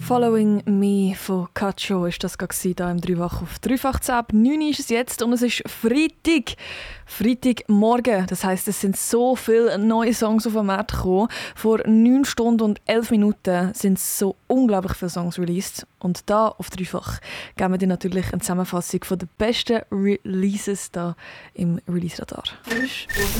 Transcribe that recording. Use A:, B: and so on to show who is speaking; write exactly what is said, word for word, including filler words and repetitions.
A: Following Me von Cacho ist das hier im Dreifach auf Dreifach zehn. neun ist es jetzt und es ist Freitag. Freitagmorgen. Das heisst, es sind so viele neue Songs auf den Markt gekommen. Vor neun Stunden und elf Minuten sind so unglaublich viele Songs released. Und da auf Dreifach geben wir dir natürlich eine Zusammenfassung von den besten Releases da im Release-Radar.